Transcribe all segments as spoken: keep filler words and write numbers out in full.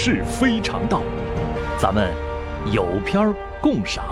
是非常道，咱们有片儿共赏。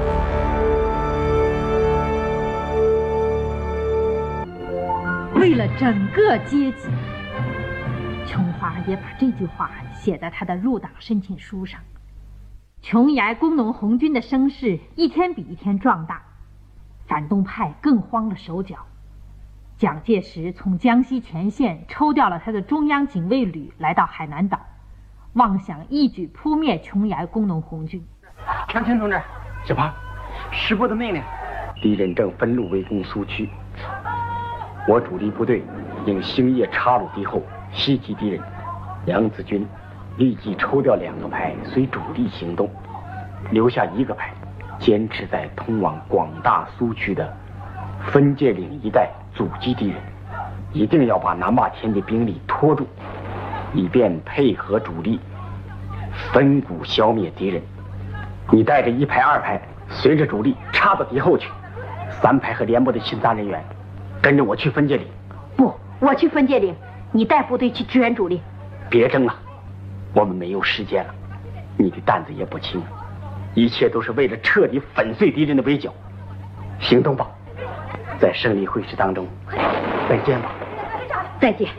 为了整个阶级，琼花也把这句话写在他的入党申请书上。琼崖工农红军的声势一天比一天壮大，反动派更慌了手脚。蒋介石从江西前线抽调了他的中央警卫旅来到海南岛，妄想一举扑灭琼崖工农红军。 长青同志， 什么？ 师部的命令， 敌人正分路围攻苏区，我主力部队应星夜插入敌后，袭击敌人。杨子军立即抽调两个排随主力行动，留下一个排坚持在通往广大苏区的分界岭一带阻击敌人，一定要把南坝天的兵力拖住，以便配合主力分股消灭敌人。你带着一排二排随着主力插到敌后去，三排和连部的巡查人员跟着我去分界岭。 不，我去分界岭，你带部队去支援主力。 别争了，我们没有时间了，你的担子也不轻，一切都是为了彻底粉碎敌人的围剿。行动吧，在胜利会师当中再见吧。 再见。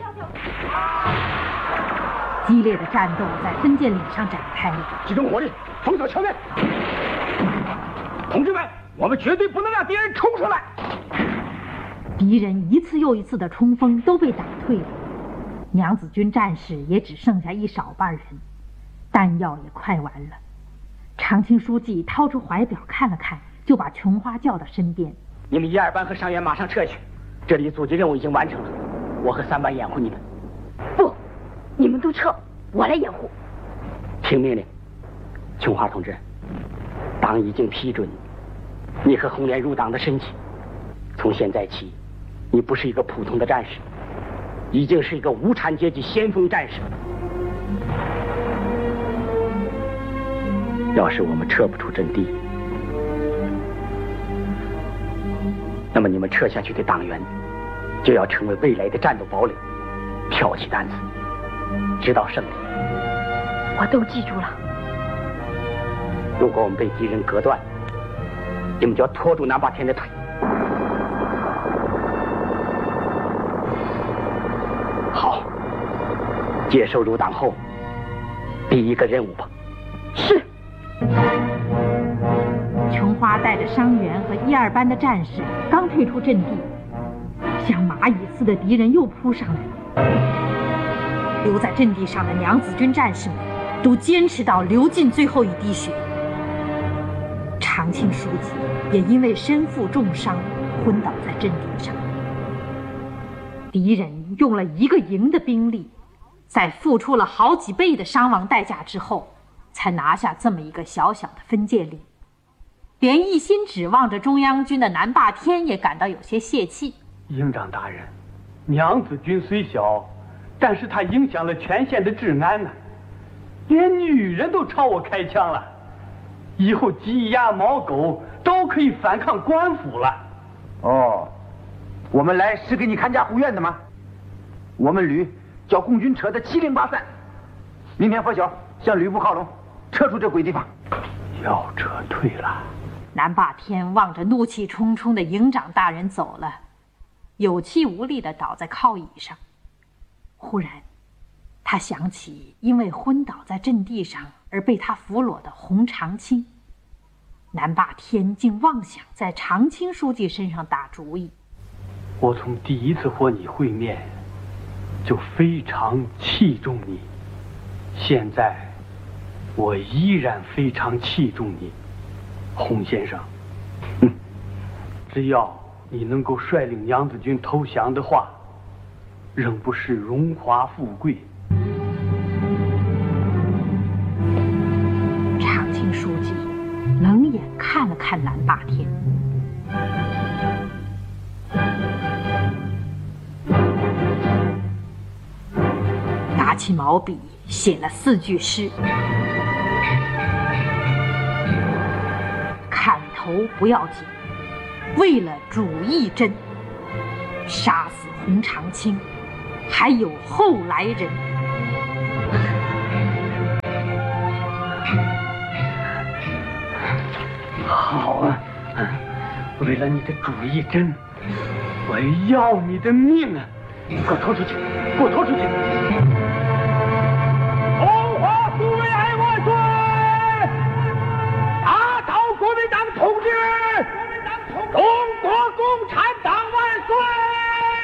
激烈的战斗在分界岭上展开了， 集中火力封锁桥面。同志们，我们绝对不能让敌人冲出来。 敌人一次又一次的冲锋都被打退了，娘子军战士也只剩下一少半人，弹药也快完了。长青书记掏出怀表看了看，就把琼花叫到身边。 你们一二班和伤员马上撤去，这里阻击任务已经完成了，我和三班掩护你们。 不，你们都撤，我来掩护。 听命令。琼花同志，党已经批准你和红莲入党的申请，从现在起你不是一个普通的战士，已经是一个无产阶级先锋战士。要是我们撤不出阵地，那么你们撤下去的党员就要成为未来的战斗堡垒，挑起担子，直到胜利。 我都记住了。 如果我们被敌人隔断，你们就要拖住南霸天的腿。好，接受入党后第一个任务吧。 是。 琼花带着伤员和一二班的战士刚退出阵地，像蚂蚁似的敌人又扑上来了。留在阵地上的娘子军战士们都坚持到流尽最后一滴血。长青书记也因为身负重伤昏倒在阵地上。敌人用了一个营的兵力，在付出了好几倍的伤亡代价之后，才拿下这么一个小小的分界岭。连一心指望着中央军的南霸天也感到有些泄气。 营长大人，娘子军虽小，但是它影响了全县的治安呢、啊，连女人都朝我开枪了。以后鸡鸭猫狗都可以反抗官府了。 哦，我们来是给你看家护院的吗？我们旅叫共军撤得七零八散，明天拂晓向旅部靠拢，撤出这鬼地方。 要撤退了。 南霸天望着怒气冲冲的营长大人走了，有气无力地倒在靠椅上。忽然他想起因为昏倒在阵地上而被他俘虏的洪长青，南霸天竟妄想在长青书记身上打主意。 我从第一次和你会面就非常器重你，现在我依然非常器重你，洪先生。嗯，只要你能够率领娘子军投降的话，仍不是荣华富贵。 长青书记冷眼看了看南霸天，拿起毛笔写了四句诗：砍头不要紧，为了主义真，杀死洪长青，还有后来人。 好啊，嗯，为了你的主意针，我要你的命啊！给我拖出去，给我拖出去！